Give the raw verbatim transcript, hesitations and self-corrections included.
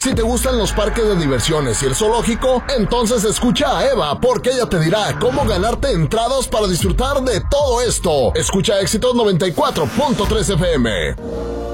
Si te gustan los parques de diversiones y el zoológico, entonces escucha a Eva, porque ella te dirá cómo ganarte entradas para disfrutar de todo esto. Escucha Éxitos noventa y cuatro punto tres F M.